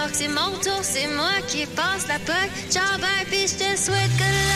c'est mon tour, c'est moi qui passe la POC. Ciao, bye, pis je te souhaite que